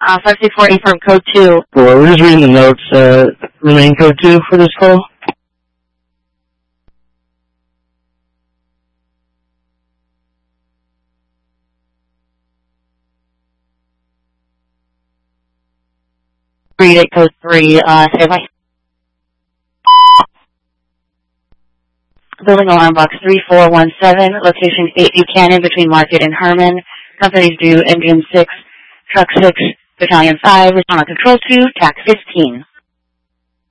5640 from code 2. We're just reading the notes. Remain code 2 for this call. Read it, code 3, standby. Building alarm box 3417, location 8 Buchanan between Market and Herman. Companies due Engine 6, Truck 6, Battalion 5, Respond on Control 2, TAC 15.